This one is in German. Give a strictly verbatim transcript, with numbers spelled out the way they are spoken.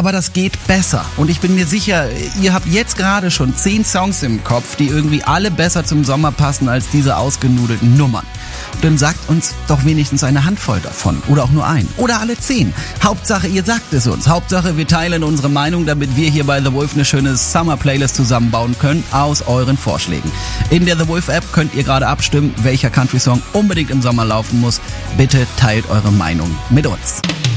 Aber das geht besser. Und ich bin mir sicher, ihr habt jetzt gerade schon zehn Songs im Kopf, die irgendwie alle besser zum Sommer passen als diese ausgenudelten Nummern. Dann sagt uns doch wenigstens eine Handvoll davon. Oder auch nur ein. Oder alle zehn. Hauptsache, ihr sagt es uns. Hauptsache, wir teilen unsere Meinung, damit wir hier bei The Wolf eine schöne Summer-Playlist zusammenbauen können aus euren Vorschlägen. In der The Wolf-App könnt ihr gerade abstimmen, welcher Country-Song unbedingt im Sommer laufen muss. Bitte teilt eure Meinung mit uns.